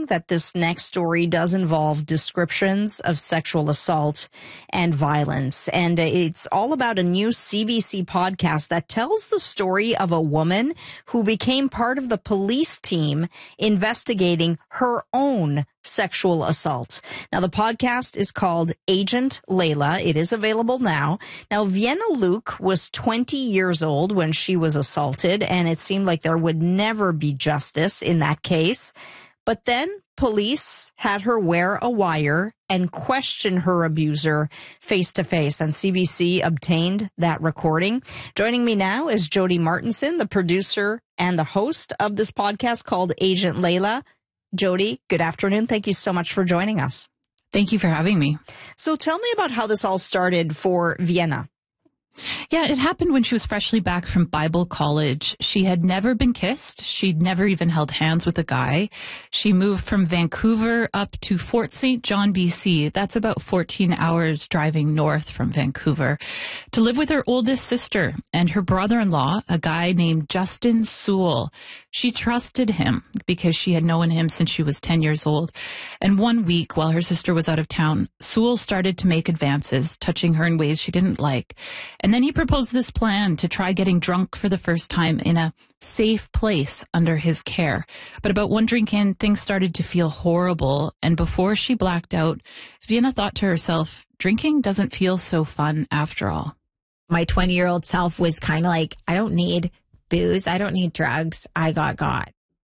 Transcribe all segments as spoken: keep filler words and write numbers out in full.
warning that this next story does involve descriptions of sexual assault and violence. And it's all about a new C B C podcast that tells the story of a woman who became part of the police team investigating her own sexual assault. Now, the podcast is called Agent Layla. It is available now. Now, Vienna Luke was twenty years old when she was assaulted, and it seemed like there would never be justice in that case. But then police had her wear a wire and question her abuser face to face, and C B C obtained that recording. Joining me now is Jody Martinson, the producer and the host of this podcast called Agent Layla. Jody, good afternoon. Thank you so much for joining us. Thank you for having me. So tell me about how this all started for Vienna. Yeah, it happened when she was freshly back from Bible college. She had never been kissed. She'd never even held hands with a guy. She moved from Vancouver up to Fort Saint John, B C. That's about fourteen hours driving north from Vancouver, to live with her oldest sister and her brother-in-law, a guy named Justin Sewell. She trusted him because she had known him since she was ten years old. And one week, while her sister was out of town, Sewell started to make advances, touching her in ways she didn't like. And then he proposed this plan to try getting drunk for the first time in a safe place under his care. But about one drink in, things started to feel horrible. And before she blacked out, Vienna thought to herself, drinking doesn't feel so fun after all. My twenty-year-old self was kind of like, I don't need booze. I don't need drugs. I got God.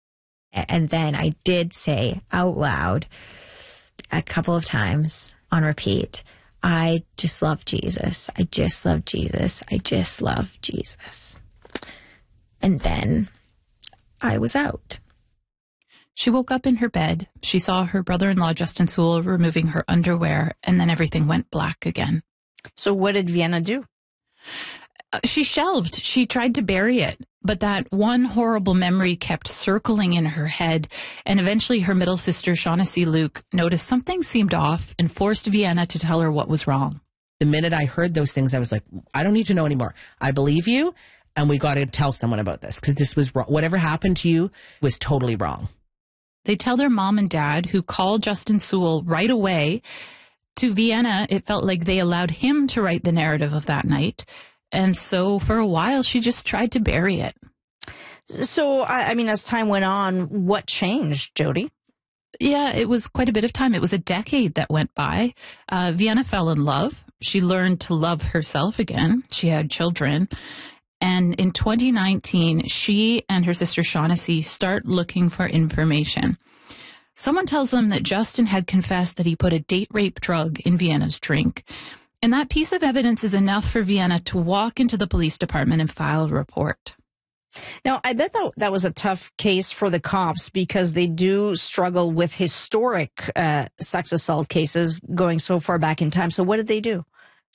And then I did say out loud a couple of times on repeat, I just love Jesus. I just love Jesus. I just love Jesus. And then I was out. She woke up in her bed. She saw her brother-in-law, Justin Sewell, removing her underwear, and then everything went black again. So what did Vienna do? Uh, she shelved. She tried to bury it, but that one horrible memory kept circling in her head, and eventually her middle sister, Shaughnessy Luke, noticed something seemed off and forced Vienna to tell her what was wrong. The minute I heard those things, I was like, I don't need to know anymore. I believe you, and we got to tell someone about this, because this was wrong. Whatever happened to you was totally wrong. They tell their mom and dad, who called Justin Sewell right away. To Vienna, it felt like they allowed him to write the narrative of that night. And so for a while, she just tried to bury it. So, I, I mean, as time went on, what changed, Jody? Yeah, it was quite a bit of time. It was a decade that went by. Uh, Vienna fell in love. She learned to love herself again. She had children. And in twenty nineteen, she and her sister Shaughnessy start looking for information. Someone tells them that Justin had confessed that he put a date rape drug in Vienna's drink. And that piece of evidence is enough for Vienna to walk into the police department and file a report. Now, I bet that that was a tough case for the cops because they do struggle with historic uh, sex assault cases going so far back in time. So what did they do?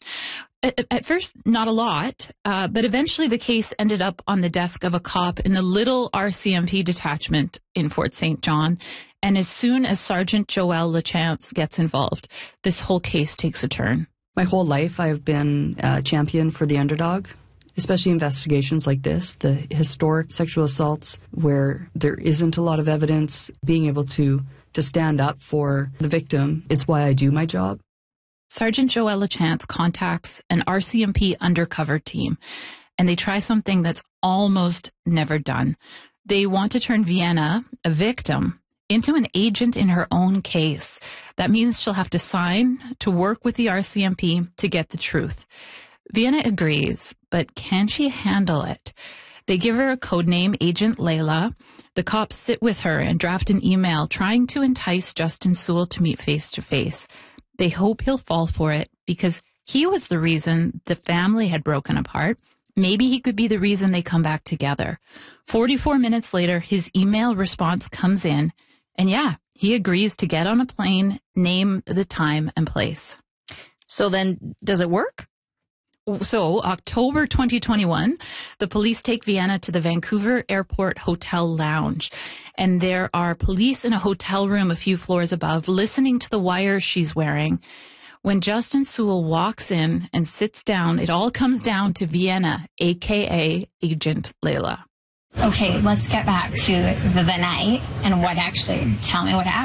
At, at first, not a lot, uh, but eventually the case ended up on the desk of a cop in the little R C M P detachment in Fort Saint John. And as soon as Sergeant Joelle Lachance gets involved, this whole case takes a turn. My whole life, I've been a champion for the underdog, especially investigations like this, the historic sexual assaults where there isn't a lot of evidence, being able to, to stand up for the victim. It's why I do my job. Sergeant Joelle Lachance contacts an R C M P undercover team, and they try something that's almost never done. They want to turn Vienna, a victim, into an agent in her own case. That means she'll have to sign to work with the R C M P to get the truth. Vienna agrees, but can she handle it? They give her a code name, Agent Layla. The cops sit with her and draft an email trying to entice Justin Sewell to meet face to face. They hope he'll fall for it because he was the reason the family had broken apart. Maybe he could be the reason they come back together. forty-four minutes later, his email response comes in. And yeah, he agrees to get on a plane, name the time and place. So then, does it work? So, October twenty twenty-one, the police take Vienna to the Vancouver Airport Hotel Lounge. And there are police in a hotel room a few floors above, listening to the wires she's wearing. When Justin Sewell walks in and sits down, it all comes down to Vienna, a k a. Agent Layla. Okay, let's get back to the, the night and what actually, tell me what happened.